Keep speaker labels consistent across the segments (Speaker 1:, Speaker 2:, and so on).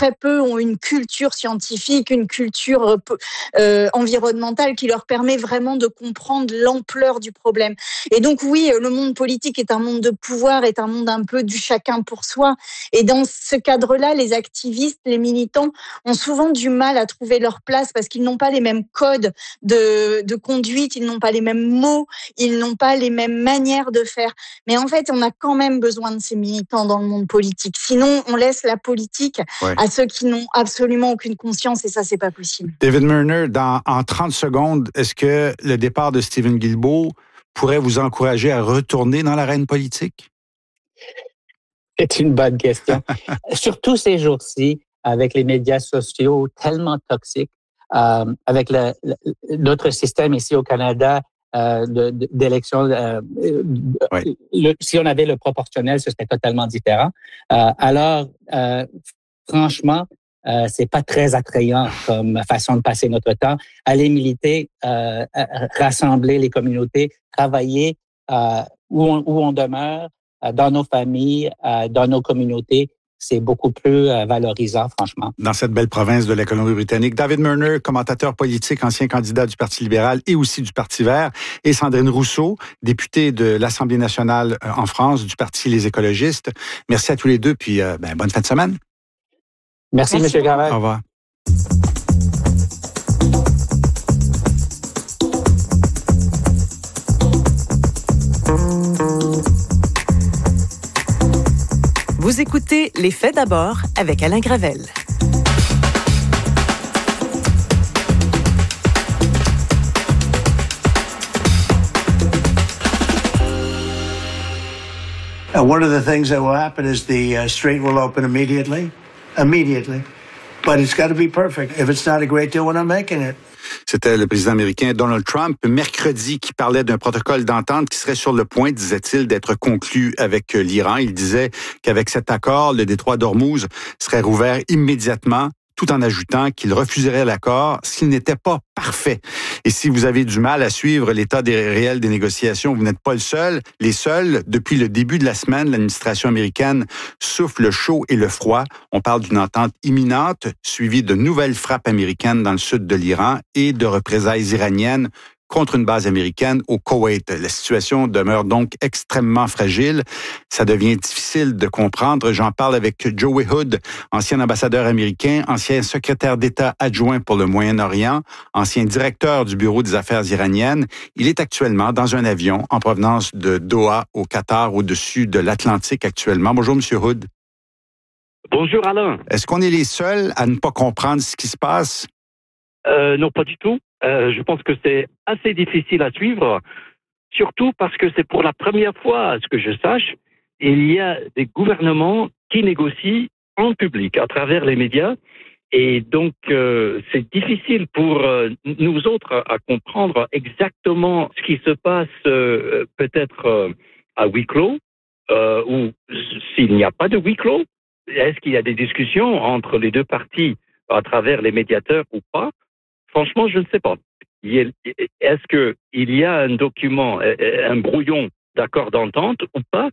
Speaker 1: très peu ont une culture scientifique, une culture environnementale qui leur permet vraiment de comprendre l'ampleur du problème. Et donc oui, le monde politique est un monde de pouvoir, est un monde un peu du chacun pour soi. Et dans ce cadre-là, les activistes, les militants ont souvent du mal à trouver leur place parce qu'ils n'ont pas les mêmes codes de conduite, ils n'ont pas les mêmes mots, ils n'ont pas les mêmes manières de faire. Mais en fait, on a quand même besoin de ces militants dans le monde politique. Sinon, on laisse la politique à ceux qui n'ont absolument aucune conscience et ça, c'est pas possible.
Speaker 2: David Murner, en 30 secondes, est-ce que le départ de Stephen Guilbeault pourrait vous encourager à retourner dans l'arène politique?
Speaker 3: C'est une bonne question. Surtout ces jours-ci, avec les médias sociaux tellement toxiques, avec notre système ici au Canada d'élection, si on avait le proportionnel, ce serait totalement différent. Alors, franchement, c'est pas très attrayant comme façon de passer notre temps. Aller militer, rassembler les communautés, travailler où on demeure, dans nos familles, dans nos communautés, c'est beaucoup plus valorisant, franchement.
Speaker 2: Dans cette belle province de la Colombie-Britannique, David Murner, commentateur politique, ancien candidat du Parti libéral et aussi du Parti vert, et Sandrine Rousseau, députée de l'Assemblée nationale en France du Parti Les écologistes. Merci à tous les deux, puis bonne fin de semaine.
Speaker 3: Merci, M. Gravel.
Speaker 2: Au revoir.
Speaker 4: Vous écoutez Les Faits d'abord avec Alain Gravel.
Speaker 5: One of the things that will happen is the strait will open immediately. But it's got to be perfect. If it's not a great deal, we're not making it.
Speaker 2: C'était le président américain Donald Trump, mercredi, qui parlait d'un protocole d'entente qui serait sur le point, disait-il, d'être conclu avec l'Iran. Il disait qu'avec cet accord, le détroit d'Ormuz serait rouvert immédiatement, tout en ajoutant qu'il refuserait l'accord s'il n'était pas parfait. Et si vous avez du mal à suivre l'état réel des négociations, vous n'êtes pas les seuls. Depuis le début de la semaine, l'administration américaine souffle le chaud et le froid. On parle d'une entente imminente, suivie de nouvelles frappes américaines dans le sud de l'Iran et de représailles iraniennes contre une base américaine au Koweït. La situation demeure donc extrêmement fragile. Ça devient difficile de comprendre. J'en parle avec Joey Hood, ancien ambassadeur américain, ancien secrétaire d'État adjoint pour le Moyen-Orient, ancien directeur du Bureau des affaires iraniennes. Il est actuellement dans un avion en provenance de Doha, au Qatar, au-dessus de l'Atlantique actuellement. Bonjour, M. Hood.
Speaker 6: Bonjour, Alain.
Speaker 2: Est-ce qu'on est les seuls à ne pas comprendre ce qui se passe?
Speaker 6: Non, pas du tout. Je pense que c'est assez difficile à suivre, surtout parce que c'est pour la première fois, à ce que je sache, il y a des gouvernements qui négocient en public, à travers les médias. Et donc, c'est difficile pour nous autres à comprendre exactement ce qui se passe peut-être à huis clos, ou s'il n'y a pas de huis clos. Est-ce qu'il y a des discussions entre les deux parties à travers les médiateurs ou pas? Franchement, je ne sais pas. Est-ce qu'il y a un document, un brouillon d'accord d'entente ou pas?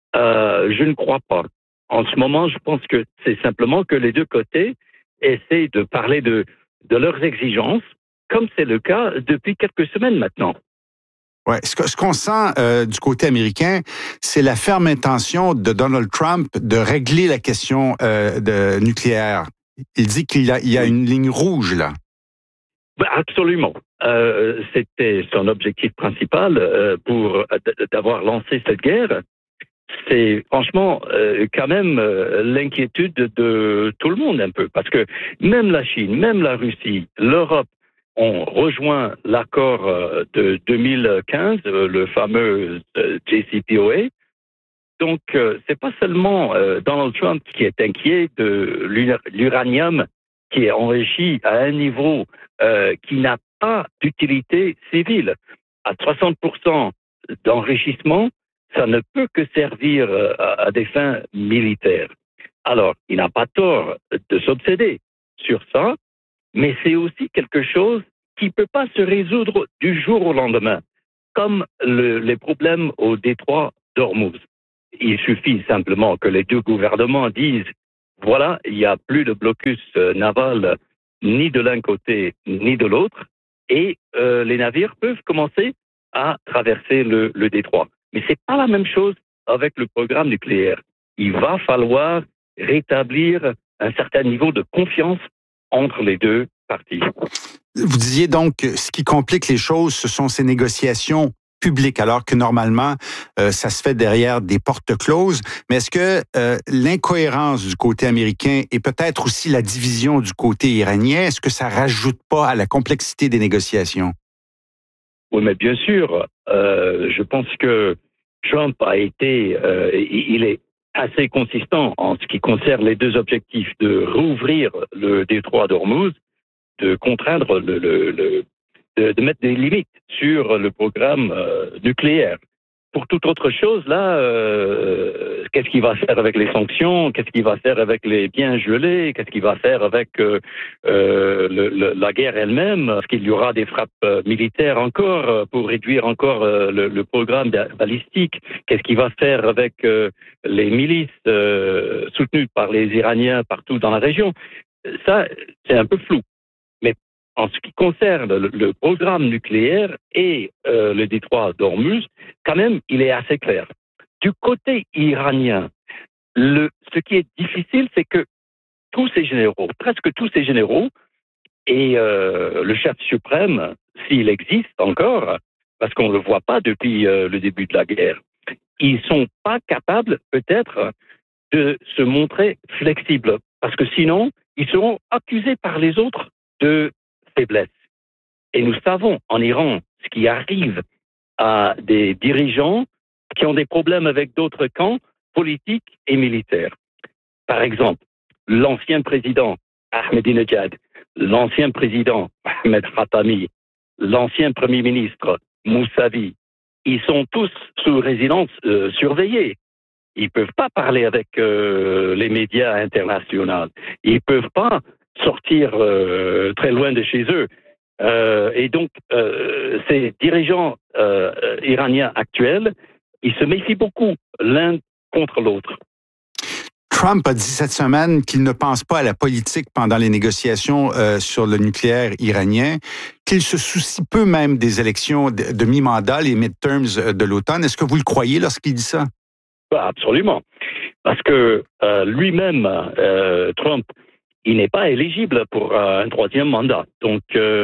Speaker 6: Je ne crois pas. En ce moment, je pense que c'est simplement que les deux côtés essaient de parler de leurs exigences, comme c'est le cas depuis quelques semaines maintenant.
Speaker 2: Ouais, ce qu'on sent du côté américain, c'est la ferme intention de Donald Trump de régler la question nucléaire. Il dit qu'il y a une ligne rouge, là.
Speaker 6: Absolument. C'était son objectif principal pour d'avoir lancé cette guerre. C'est franchement quand même l'inquiétude de tout le monde un peu, parce que même la Chine, même la Russie, l'Europe ont rejoint l'accord de 2015, le fameux JCPOA. Donc, c'est pas seulement Donald Trump qui est inquiet de l'uranium qui est enrichi à un niveau qui n'a pas d'utilité civile. À 60% d'enrichissement, ça ne peut que servir à des fins militaires. Alors, il n'a pas tort de s'obséder sur ça, mais c'est aussi quelque chose qui ne peut pas se résoudre du jour au lendemain, comme les problèmes au détroit d'Ormuz. Il suffit simplement que les deux gouvernements disent voilà, il n'y a plus de blocus naval ni de l'un côté ni de l'autre, et les navires peuvent commencer à traverser le détroit. Mais c'est pas la même chose avec le programme nucléaire. Il va falloir rétablir un certain niveau de confiance entre les deux parties.
Speaker 2: Vous disiez donc que ce qui complique les choses, ce sont ces négociations publiques, alors que normalement, ça se fait derrière des portes closes. Mais est-ce que l'incohérence du côté américain et peut-être aussi la division du côté iranien, est-ce que ça rajoute pas à la complexité des négociations?
Speaker 6: Oui, mais bien sûr. Je pense que Trump a été, il est assez consistant en ce qui concerne les deux objectifs de rouvrir le détroit d'Ormuz, de contraindre de mettre des limites sur le programme nucléaire. Pour toute autre chose, là, qu'est-ce qu'il va faire avec les sanctions? Qu'est-ce qu'il va faire avec les biens gelés? Qu'est-ce qu'il va faire avec la guerre elle-même? Est-ce qu'il y aura des frappes militaires encore pour réduire encore le programme balistique? Qu'est-ce qu'il va faire avec les milices soutenues par les Iraniens partout dans la région? Ça, c'est un peu flou. Mais en ce qui concerne le programme nucléaire et le détroit d'Ormuz, quand même, il est assez clair. Du côté iranien, ce qui est difficile, c'est que tous ces généraux, presque tous ces généraux, et le chef suprême, s'il existe encore, parce qu'on ne le voit pas depuis le début de la guerre, ils ne sont pas capables, peut-être, de se montrer flexibles, parce que sinon, ils seront accusés par les autres de faiblesse. Et nous savons en Iran ce qui arrive à des dirigeants qui ont des problèmes avec d'autres camps politiques et militaires. Par exemple, l'ancien président Ahmadinejad, l'ancien président Ahmed Khatami, l'ancien premier ministre Mousavi, ils sont tous sous résidence surveillée. Ils ne peuvent pas parler avec les médias internationaux. Ils ne peuvent pas sortir très loin de chez eux. Et donc, ces dirigeants iraniens actuels, ils se méfient beaucoup l'un contre l'autre.
Speaker 2: Trump a dit cette semaine qu'il ne pense pas à la politique pendant les négociations sur le nucléaire iranien, qu'il se soucie peu même des élections de mi-mandat, les midterms de l'automne. Est-ce que vous le croyez lorsqu'il dit ça?
Speaker 6: Absolument. Parce que lui-même, Trump, il n'est pas éligible pour un troisième mandat. Donc,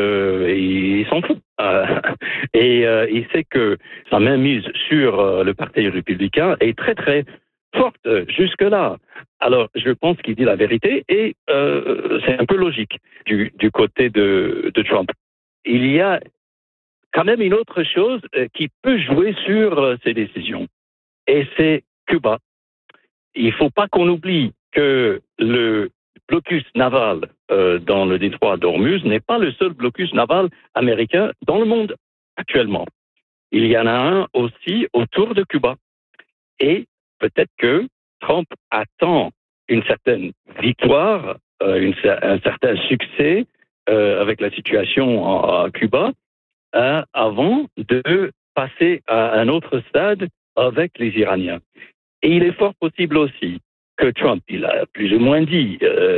Speaker 6: il s'en fout. Et il sait que sa mainmise sur le Parti républicain est très, très forte jusque-là. Alors, je pense qu'il dit la vérité et c'est un peu logique du côté de Trump. Il y a quand même une autre chose qui peut jouer sur ses décisions. Et c'est Cuba. Il ne faut pas qu'on oublie que le blocus naval dans le détroit d'Ormuz n'est pas le seul blocus naval américain dans le monde actuellement. Il y en a un aussi autour de Cuba. Et peut-être que Trump attend une certaine victoire, un certain succès avec la situation à Cuba avant de passer à un autre stade avec les Iraniens. Et il est fort possible aussi que Trump, il a plus ou moins dit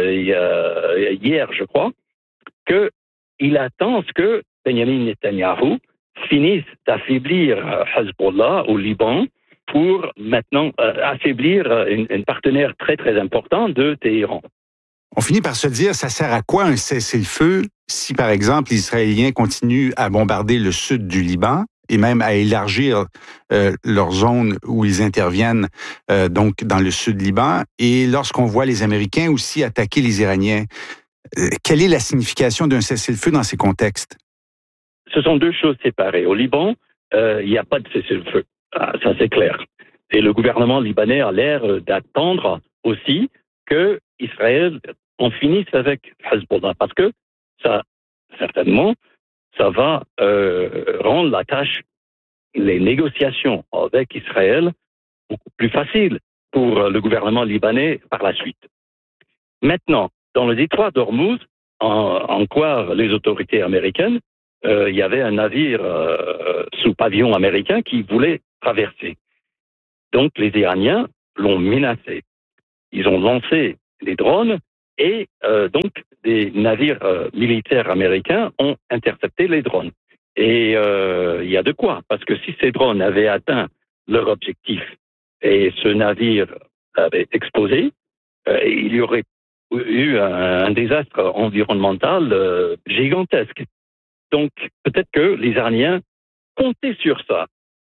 Speaker 6: hier, je crois, qu'il attend que Benjamin Netanyahou finisse d'affaiblir Hezbollah au Liban pour maintenant affaiblir un partenaire très très important de Téhéran.
Speaker 2: On finit par se dire, ça sert à quoi un cessez-le-feu si, par exemple, les Israéliens continuent à bombarder le sud du Liban et même à élargir leur zone où ils interviennent, donc dans le sud Liban, et lorsqu'on voit les Américains aussi attaquer les Iraniens. Quelle est la signification d'un cessez-le-feu dans ces contextes?
Speaker 6: Ce sont deux choses séparées. Au Liban, il n'y a pas de cessez-le-feu. Ça, c'est clair. Et le gouvernement libanais a l'air d'attendre aussi que Israël en finisse avec Hezbollah, parce que ça, certainement, ça va rendre la tâche, les négociations avec Israël, beaucoup plus faciles pour le gouvernement libanais par la suite. Maintenant, dans le détroit d'Ormuz, en croire les autorités américaines, il y avait un navire sous pavillon américain qui voulait traverser. Donc les Iraniens l'ont menacé. Ils ont lancé des drones et donc des navires militaires américains ont intercepté les drones. Et il y a de quoi, parce que si ces drones avaient atteint leur objectif et ce navire avait explosé, il y aurait eu un désastre environnemental gigantesque. Donc peut-être que les Iraniens comptaient sur ça,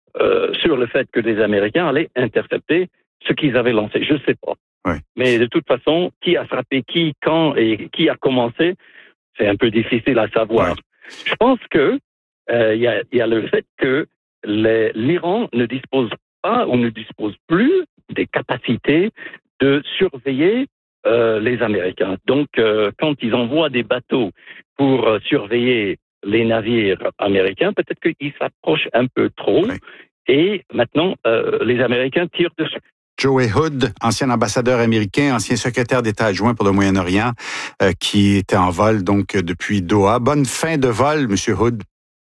Speaker 6: sur le fait que les Américains allaient intercepter ce qu'ils avaient lancé. Je ne sais pas.
Speaker 2: Oui.
Speaker 6: Mais de toute façon, qui a frappé qui, quand et qui a commencé, c'est un peu difficile à savoir.
Speaker 2: Oui.
Speaker 6: Je pense que il y a le fait que l'Iran ne dispose pas ou ne dispose plus des capacités de surveiller les Américains. Donc, quand ils envoient des bateaux pour surveiller les navires américains, peut-être qu'ils s'approchent un peu trop.
Speaker 2: Oui.
Speaker 6: Et maintenant, les Américains tirent dessus.
Speaker 2: Joey Hood, ancien ambassadeur américain, ancien secrétaire d'État adjoint pour le Moyen-Orient, qui était en vol donc depuis Doha. Bonne fin de vol, Monsieur Hood.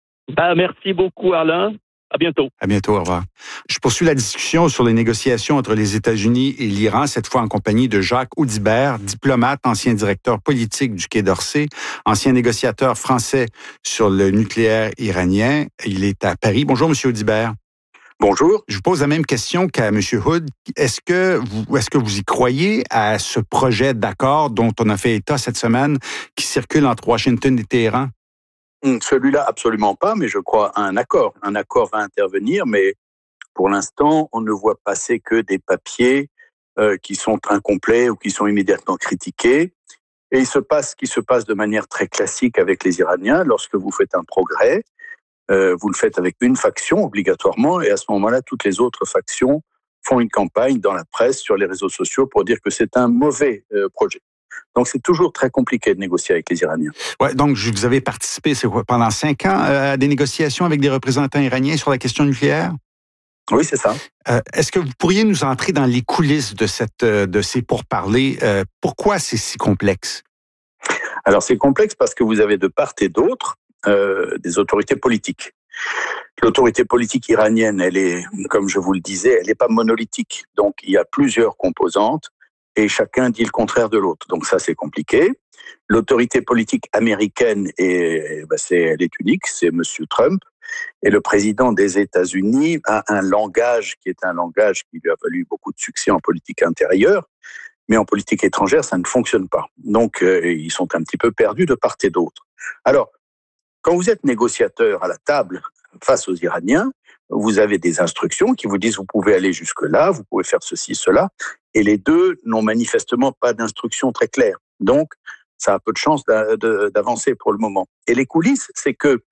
Speaker 6: Merci beaucoup, Alain. À bientôt.
Speaker 2: À bientôt, au revoir. Je poursuis la discussion sur les négociations entre les États-Unis et l'Iran, cette fois en compagnie de Jacques Audibert, diplomate, ancien directeur politique du Quai d'Orsay, ancien négociateur français sur le nucléaire iranien. Il est à Paris. Bonjour, Monsieur Audibert.
Speaker 7: Bonjour.
Speaker 2: Je vous pose la même question qu'à M. Hood. Est-ce que vous y croyez à ce projet d'accord dont on a fait état cette semaine qui circule entre Washington et Téhéran?
Speaker 7: Celui-là, absolument pas, mais je crois à un accord. Un accord va intervenir, mais pour l'instant, on ne voit passer que des papiers qui sont incomplets ou qui sont immédiatement critiqués. Et il se passe ce qui se passe de manière très classique avec les Iraniens. Lorsque vous faites un progrès, vous le faites avec une faction obligatoirement, et à ce moment-là, toutes les autres factions font une campagne dans la presse, sur les réseaux sociaux, pour dire que c'est un mauvais projet. Donc c'est toujours très compliqué de négocier avec les Iraniens.
Speaker 2: Ouais, donc vous avez participé pendant 5 ans à des négociations avec des représentants iraniens sur la question nucléaire?
Speaker 7: Oui, c'est ça.
Speaker 2: Est-ce que vous pourriez nous entrer dans les coulisses de ces pourparlers? Pourquoi c'est si complexe?
Speaker 7: Alors c'est complexe parce que vous avez de part et d'autre des autorités politiques. L'autorité politique iranienne, elle est, comme je vous le disais, elle n'est pas monolithique. Donc il y a plusieurs composantes et chacun dit le contraire de l'autre. Donc ça, c'est compliqué. L'autorité politique américaine, elle est unique, c'est M. Trump. Et le président des États-Unis a un langage qui est un langage qui lui a valu beaucoup de succès en politique intérieure, mais en politique étrangère, ça ne fonctionne pas. Donc, ils sont un petit peu perdus de part et d'autre. Alors, quand vous êtes négociateur à la table face aux Iraniens, vous avez des instructions qui vous disent vous pouvez aller jusque-là, vous pouvez faire ceci, cela, et les deux n'ont manifestement pas d'instructions très claires. Donc, ça a peu de chance d'avancer pour le moment. Et les coulisses, c'est que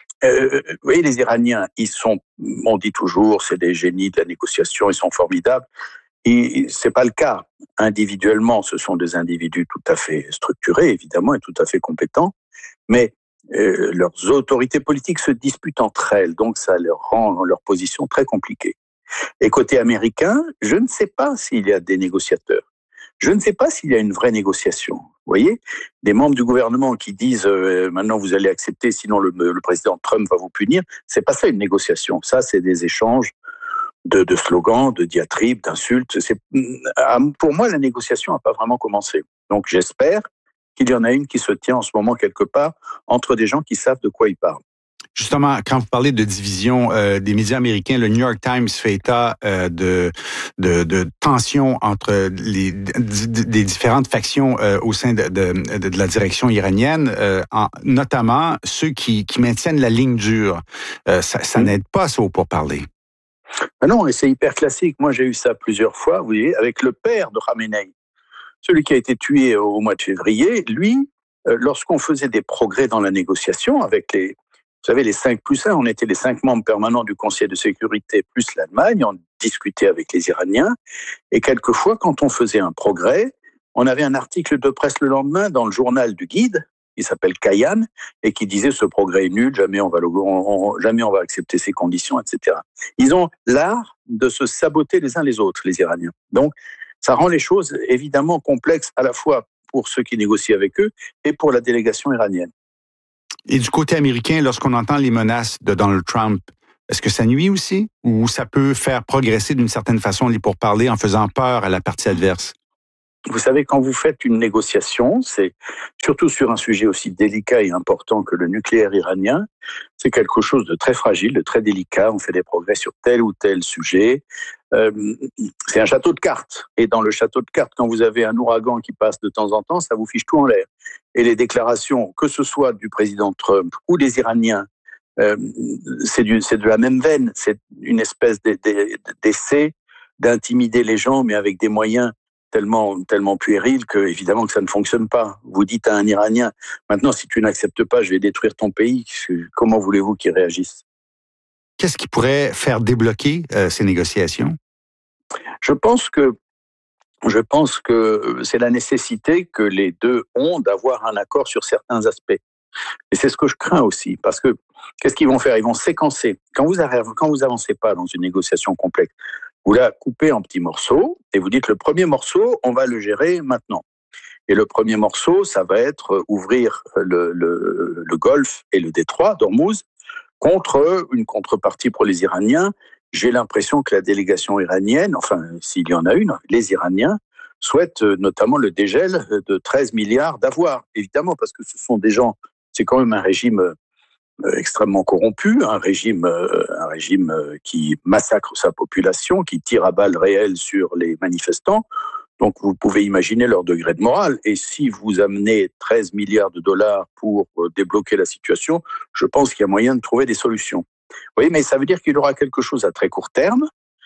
Speaker 7: vous voyez, les Iraniens, on dit toujours, c'est des génies de la négociation, ils sont formidables. Et c'est pas le cas. Individuellement, ce sont des individus tout à fait structurés, évidemment, et tout à fait compétents. Mais leurs autorités politiques se disputent entre elles, donc ça leur rend leur position très compliquée. Et côté américain, je ne sais pas s'il y a des négociateurs. Je ne sais pas s'il y a une vraie négociation. Vous voyez, des membres du gouvernement qui disent maintenant vous allez accepter, sinon le président Trump va vous punir. C'est pas ça une négociation. Ça, c'est des échanges de slogans, de diatribes, d'insultes. Pour moi, la négociation n'a pas vraiment commencé. Donc, j'espère qu'il y en a une qui se tient en ce moment quelque part entre des gens qui savent de quoi ils parlent.
Speaker 2: Justement, quand vous parlez de division des médias américains, le New York Times fait état de tensions entre des différentes factions au sein de la direction iranienne, notamment ceux qui maintiennent la ligne dure. Ça n'aide pas ça pour parler.
Speaker 7: Ah non, et c'est hyper classique. Moi, j'ai eu ça plusieurs fois, vous voyez, avec le père de Khamenei, celui qui a été tué au mois de février. Lui, lorsqu'on faisait des progrès dans la négociation avec vous savez, les 5+1, on était les 5 membres permanents du Conseil de sécurité plus l'Allemagne, on discutait avec les Iraniens, et quelquefois, quand on faisait un progrès, on avait un article de presse le lendemain dans le journal du guide, qui s'appelle Kayan, et qui disait ce progrès est nul, jamais on va accepter ces conditions, etc. Ils ont l'art de se saboter les uns les autres, les Iraniens. Donc, ça rend les choses évidemment complexes à la fois pour ceux qui négocient avec eux et pour la délégation iranienne.
Speaker 2: Et du côté américain, lorsqu'on entend les menaces de Donald Trump, est-ce que ça nuit aussi? Ou ça peut faire progresser d'une certaine façon les pourparlers en faisant peur à la partie adverse?
Speaker 7: vous savez, quand vous faites une négociation, c'est surtout sur un sujet aussi délicat et important que le nucléaire iranien, c'est quelque chose de très fragile, de très délicat. On fait des progrès sur tel ou tel sujet. C'est un château de cartes. Et dans le château de cartes, quand vous avez un ouragan qui passe de temps en temps, ça vous fiche tout en l'air. Et les déclarations, que ce soit du président Trump ou des Iraniens, c'est de la même veine. C'est une espèce d'essai d'intimider les gens, mais avec des moyens tellement puéril que évidemment que ça ne fonctionne pas. Vous dites à un Iranien, maintenant si tu n'acceptes pas, je vais détruire ton pays. Comment voulez-vous qu'il réagisse?
Speaker 2: Qu'est-ce qui pourrait faire débloquer ces négociations?
Speaker 7: Je pense que c'est la nécessité que les deux ont d'avoir un accord sur certains aspects. Et c'est ce que je crains aussi, parce que qu'est-ce qu'ils vont faire? Ils vont séquencer. Quand vous avancez pas dans une négociation complexe, vous la coupez en petits morceaux et vous dites le premier morceau, on va le gérer maintenant. Et le premier morceau, ça va être ouvrir le Golfe et le détroit d'Ormuz contre une contrepartie pour les Iraniens. J'ai l'impression que la délégation iranienne, enfin s'il y en a une, les Iraniens souhaitent notamment le dégel de 13 milliards d'avoirs. Évidemment, parce que ce sont des gens, c'est quand même un régime extrêmement corrompu, un régime qui massacre sa population, qui tire à balles réelles sur les manifestants. Donc vous pouvez imaginer leur degré de morale. Et si vous amenez 13 milliards de dollars pour débloquer la situation, je pense qu'il y a moyen de trouver des solutions. Vous voyez, mais ça veut dire qu'il y aura quelque chose à très court terme.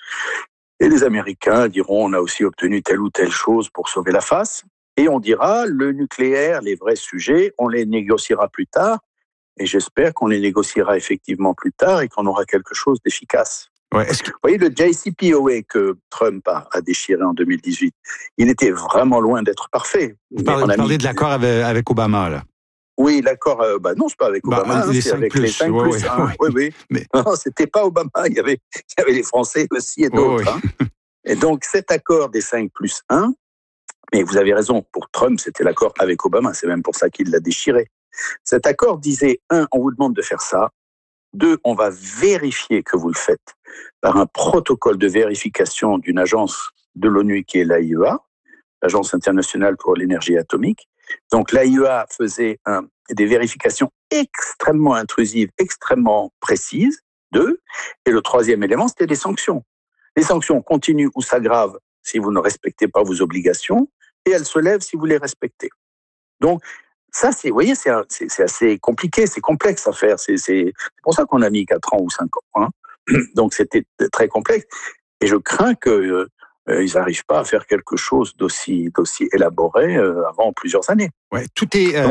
Speaker 7: Et les Américains diront, on a aussi obtenu telle ou telle chose pour sauver la face. Et on dira, le nucléaire, les vrais sujets, on les négociera plus tard. Et j'espère qu'on les négociera effectivement plus tard et qu'on aura quelque chose d'efficace.
Speaker 2: Ouais,
Speaker 7: vous voyez, le JCPOA que Trump a déchiré en 2018, il était vraiment loin d'être parfait.
Speaker 2: Vous parlez de l'accord avec Obama, là.
Speaker 7: Oui, l'accord, non, c'est pas avec Obama, c'est avec les 5 plus 1. Oui. Mais non, c'était pas Obama, il y avait les Français aussi et d'autres. Oui. Et donc, cet accord des 5 plus 1, mais vous avez raison, pour Trump, c'était l'accord avec Obama, c'est même pour ça qu'il l'a déchiré. Cet accord disait, 1, on vous demande de faire ça. 2, on va vérifier que vous le faites par un protocole de vérification d'une agence de l'ONU qui est l'AIEA, l'Agence internationale pour l'énergie atomique. Donc l'AIEA faisait des vérifications extrêmement intrusives, extrêmement précises. 2, et le troisième élément, c'était des sanctions. Les sanctions continuent ou s'aggravent si vous ne respectez pas vos obligations, et elles se lèvent si vous les respectez. Donc, ça, vous voyez, c'est assez compliqué, c'est complexe à faire. C'est pour ça qu'on a mis 4 ans ou 5 ans. Hein. Donc, c'était très complexe. Et je crains qu'ils n'arrivent pas à faire quelque chose d'aussi élaboré avant plusieurs années.
Speaker 2: Ouais, tout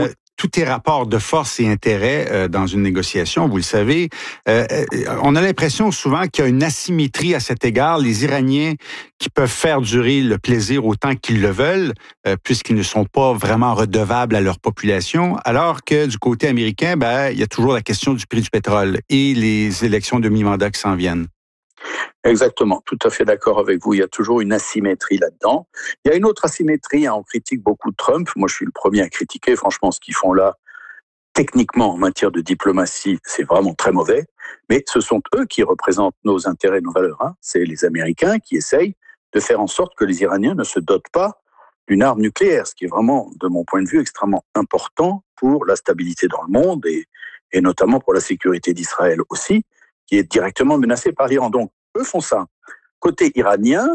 Speaker 2: est rapport de force et intérêt dans une négociation, vous le savez. On a l'impression souvent qu'il y a une asymétrie à cet égard. Les Iraniens qui peuvent faire durer le plaisir autant qu'ils le veulent, puisqu'ils ne sont pas vraiment redevables à leur population, alors que du côté américain, il y a toujours la question du prix du pétrole et les élections de mi-mandat qui s'en viennent.
Speaker 7: Exactement, tout à fait d'accord avec vous. Il y a toujours une asymétrie là-dedans. Il y a une autre asymétrie, on critique beaucoup Trump. Moi, je suis le premier à critiquer. Franchement, ce qu'ils font là, techniquement, en matière de diplomatie, c'est vraiment très mauvais. Mais ce sont eux qui représentent nos intérêts, nos valeurs. Hein. C'est les Américains qui essayent de faire en sorte que les Iraniens ne se dotent pas d'une arme nucléaire, ce qui est vraiment, de mon point de vue, extrêmement important pour la stabilité dans le monde et notamment pour la sécurité d'Israël aussi, qui est directement menacée par l'Iran. Donc, eux font ça. Côté iranien,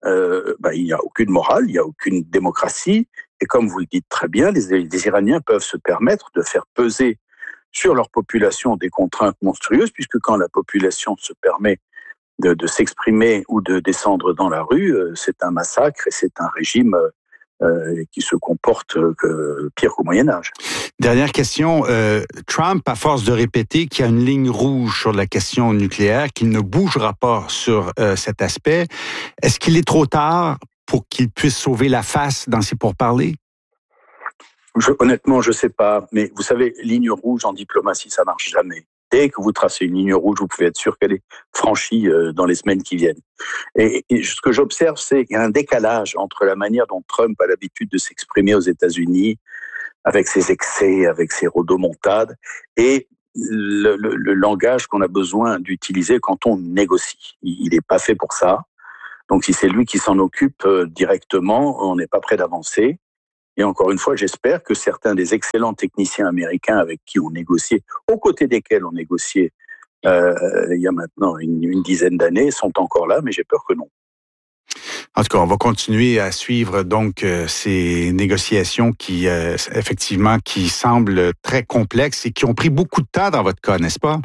Speaker 7: il n'y a aucune morale, il n'y a aucune démocratie. Et comme vous le dites très bien, les Iraniens peuvent se permettre de faire peser sur leur population des contraintes monstrueuses, puisque quand la population se permet de s'exprimer ou de descendre dans la rue, c'est un massacre et c'est un régime qui se comporte pire qu'au Moyen-Âge.
Speaker 2: Dernière question. Trump, à force de répéter qu'il y a une ligne rouge sur la question nucléaire, qu'il ne bougera pas sur cet aspect, est-ce qu'il est trop tard pour qu'il puisse sauver la face dans ses pourparlers?
Speaker 7: Honnêtement, je ne sais pas. Mais vous savez, ligne rouge en diplomatie, ça ne marche jamais. Dès que vous tracez une ligne rouge, vous pouvez être sûr qu'elle est franchie dans les semaines qui viennent. Et ce que j'observe, c'est qu'il y a un décalage entre la manière dont Trump a l'habitude de s'exprimer aux États-Unis, avec ses excès, avec ses rodomontades, et le langage qu'on a besoin d'utiliser quand on négocie. Il n'est pas fait pour ça. Donc si c'est lui qui s'en occupe directement, on n'est pas prêt d'avancer. Et encore une fois, j'espère que certains des excellents techniciens américains avec qui on négociait, aux côtés desquels on négociait il y a maintenant une dizaine d'années, sont encore là, mais j'ai peur que non.
Speaker 2: En tout cas, on va continuer à suivre donc ces négociations qui, effectivement, qui semblent très complexes et qui ont pris beaucoup de temps dans votre cas, n'est-ce pas?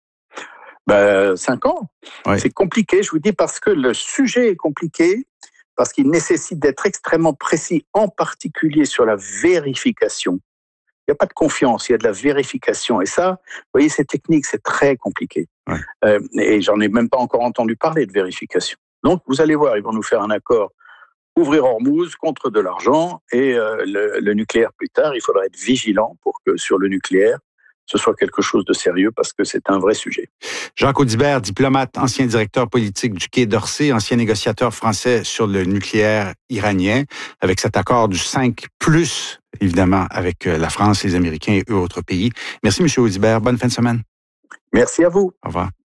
Speaker 7: 5 ans.
Speaker 2: Oui.
Speaker 7: C'est compliqué, je vous dis, parce que le sujet est compliqué, parce qu'il nécessite d'être extrêmement précis, en particulier sur la vérification. Il n'y a pas de confiance, il y a de la vérification. Et ça, vous voyez, c'est technique, c'est très compliqué.
Speaker 2: Ouais.
Speaker 7: Et j'en ai même pas encore entendu parler de vérification. Donc, vous allez voir, ils vont nous faire un accord, ouvrir Hormuz contre de l'argent et le nucléaire plus tard. Il faudra être vigilant pour que sur le nucléaire, ce soit quelque chose de sérieux parce que c'est un vrai sujet.
Speaker 2: Jacques Audibert, diplomate, ancien directeur politique du Quai d'Orsay, ancien négociateur français sur le nucléaire iranien, avec cet accord du 5+, évidemment, avec la France, les Américains et autres pays. Merci, M. Audibert. Bonne fin de semaine.
Speaker 7: Merci à vous.
Speaker 2: Au revoir.